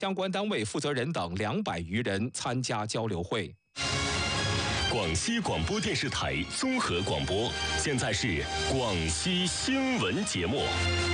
相关单位负责人等200余人参加交流会。 广西广播电视台综合广播，现在是广西新闻节目。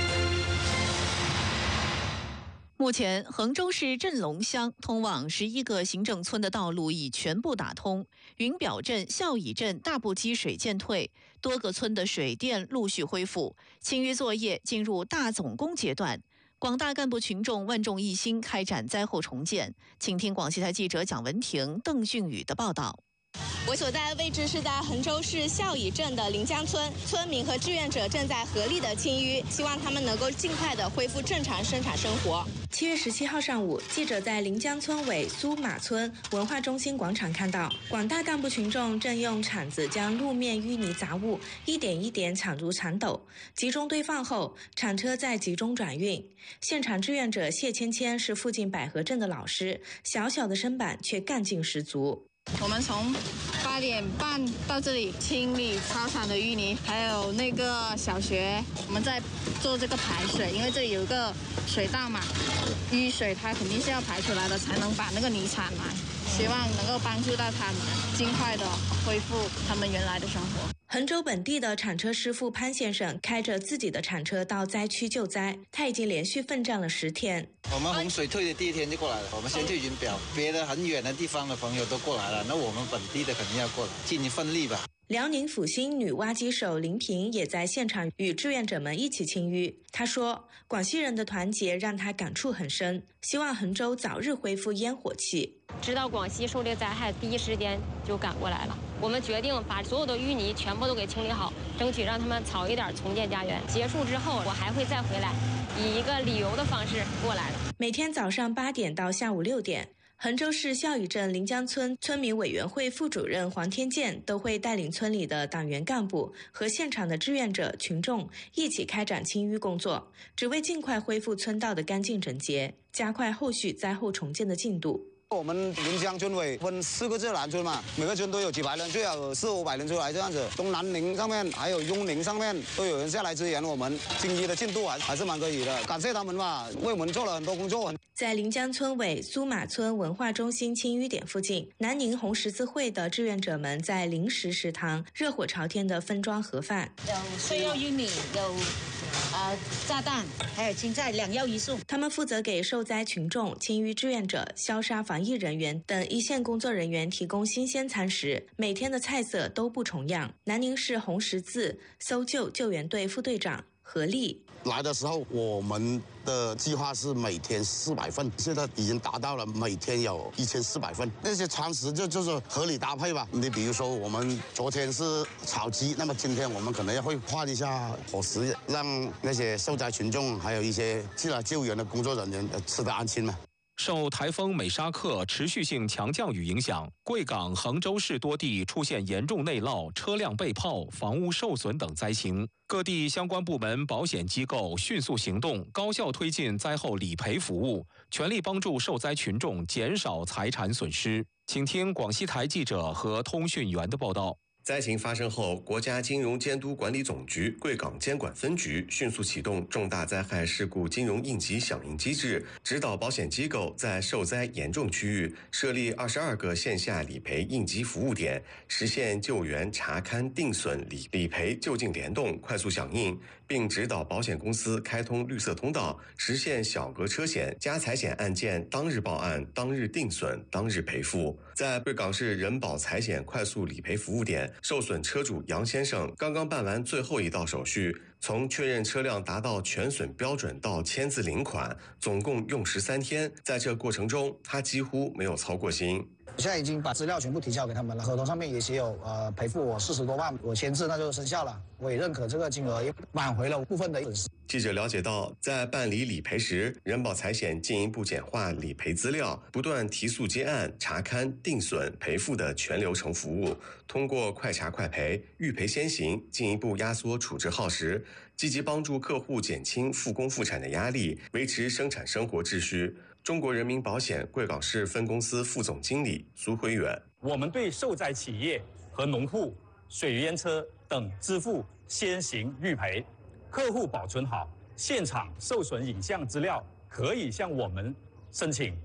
目前，衡州市镇龙乡通往11个行政村的道路已全部打通，云表镇、孝乙镇大部积水渐退，多个村的水电陆续恢复，清淤作业进入大总工阶段。广大干部群众万众一心开展灾后重建。请听广西台记者蒋文婷、邓俊宇的报道。 我所在的位置是在衡州市孝乙镇的临江村，村民和志愿者正在合力的清淤，希望他们能够尽快的恢复正常生产生活。7月17号上午，记者在临江村尾苏马村文化中心广场看到，广大干部群众正用铲子将路面淤泥杂物一点一点铲入铲斗，集中堆放后，铲车再集中转运。现场志愿者谢芊芊是附近百合镇的老师，小小的身板却干劲十足。 我们从8点半到这里清理操场的淤泥，还有那个小学，我们在做这个排水，因为这里有一个水道嘛，淤水它肯定是要排出来的，才能把那个泥铲来。希望能够帮助到他们，尽快的恢复他们原来的生活。 衡州本地的铲车师傅潘先生开着自己的铲车到灾区救灾，他已经连续奋战了10天。 我们洪水退的第一天就过来了，我们先去云表，别的很远的地方的朋友都过来了，那我们本地的肯定要过来，尽一份力吧。 辽宁阜新女挖机手林平也在现场与志愿者们一起清淤。她说，广西人的团结让她感触很深，希望衡州早日恢复烟火气。 知道广西受这个灾害，第一时间就赶过来了。我们决定把所有的淤泥全部都给清理好，争取让他们早一点重建家园。结束之后，我还会再回来，以一个旅游的方式过来的。 每天早上8点到下午6点。衡州市孝乙镇临江村村民委员会副主任黄天健都会带领村里的党员干部和现场的志愿者群众一起开展清淤工作，只为尽快恢复村道的干净整洁，加快后续灾后重建的进度。 我们临江村委分4个自然村嘛，每个村都有几百人，最好有400-500人出来这样子。东南陵上面还有雍陵上面都有人下来支援我们，清淤的进度还是蛮可以的，感谢他们吧，为我们做了很多工作。 在临江村尾苏马村文化中心清淤点附近，南宁红十字会的志愿者们在临时食堂热火朝天的分装盒饭， 有碎肉玉米，有炸弹，还有青菜，2要1素。 他们负责给受灾群众、清淤志愿者、消杀防疫人员等一线工作人员提供新鲜餐食，每天的菜色都不重样。南宁市红十字搜救救援队副队长何丽来的时候，我们的计划是每天400份，现在已经达到了每天有1400份。那些餐食就是合理搭配吧。你比如说，我们昨天是炒鸡，那么今天我们可能会换一下伙食，让那些受灾群众还有一些进来救援的工作人员吃得安心嘛。 受台风美沙克持续性强降雨影响，贵港、衡州市多地出现严重内涝、车辆被泡、房屋受损等灾情。各地相关部门、保险机构迅速行动，高效推进灾后理赔服务，全力帮助受灾群众减少财产损失。请听广西台记者和通讯员的报道。 灾情发生后，国家金融监督管理总局贵港监管分局迅速启动重大灾害事故金融应急响应机制，指导保险机构在受灾严重区域设立22个线下理赔应急服务点，实现救援、查勘、定损、理赔就近联动、快速响应，并指导保险公司开通绿色通道，实现小额车险、家财险案件当日报案、当日定损、当日赔付。在贵港市人保财险快速理赔服务点，受损车主杨先生刚刚办完最后一道手续，从确认车辆达到全损标准到签字领款，总共用13天。在这过程中，他几乎没有操过心。 我现在已经把资料全部提交给他们了，合同上面也写有赔付我40多万，我签字那就生效了，我也认可这个金额，也挽回了部分的损失。 记者了解到，在办理理赔时，人保财险进一步简化理赔资料，不断提速接案、查勘、定损、赔付的全流程服务，通过快查快赔、预赔先行，进一步压缩处置耗时，积极帮助客户减轻复工复产的压力，维持生产生活秩序。中国人民保险贵港市分公司副总经理苏辉远： 我们对受灾企业和农户、水淹车等支付先行预赔，客户保存好现场受损影像资料，可以向我们申请